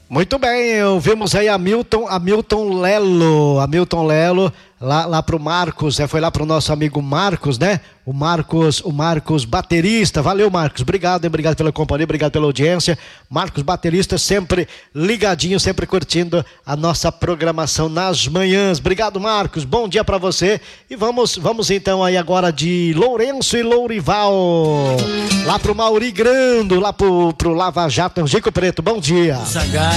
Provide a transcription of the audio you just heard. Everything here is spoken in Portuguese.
Muito bem, ouvimos aí Hamilton Lelo, lá pro Marcos, foi lá pro nosso amigo Marcos, né? O Marcos baterista. Valeu, Marcos, obrigado pela companhia, obrigado pela audiência. Marcos baterista, sempre ligadinho, sempre curtindo a nossa programação nas manhãs. Obrigado, Marcos, bom dia pra você. E vamos então aí agora de Lourenço e Lourival, lá pro Mauri Grando, lá pro Lava Jato, Angico Preto, bom dia.